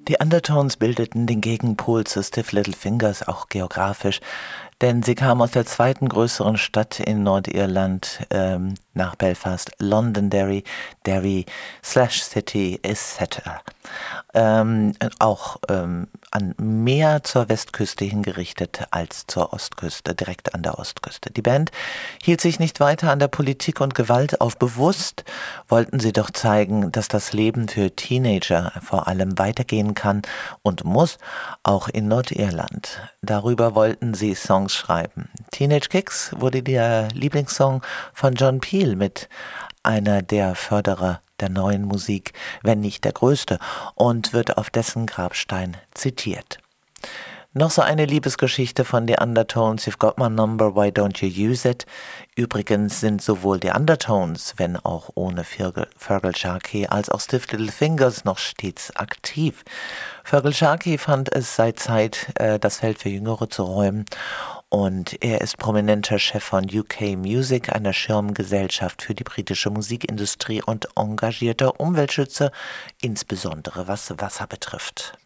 Die Undertones bildeten den Gegenpol zu Stiff Little Fingers auch geografisch, denn sie kamen aus der zweiten größeren Stadt in Nordirland nach Belfast, Londonderry, Derry, Slash City etc. Auch an mehr zur Westküste hingerichtet als zur Ostküste, direkt an der Ostküste. Die Band hielt sich nicht weiter an der Politik und Gewalt auf. Bewusst wollten sie doch zeigen, dass das Leben für Teenager vor allem weitergehen kann und muss, auch in Nordirland. Darüber wollten sie Songs schreiben. Teenage Kicks wurde der Lieblingssong von John Peel, mit einer der Förderer der neuen Musik, wenn nicht der größte, und wird auf dessen Grabstein zitiert. Noch so eine Liebesgeschichte von The Undertones, You've Got My Number, Why Don't You Use It? Übrigens sind sowohl die Undertones, wenn auch ohne Feargal Sharkey, als auch Stiff Little Fingers noch stets aktiv. Feargal Sharkey fand es sei Zeit, das Feld für Jüngere zu räumen, und er ist prominenter Chef von UK Music, einer Schirmgesellschaft für die britische Musikindustrie, und engagierter Umweltschützer, insbesondere was Wasser betrifft.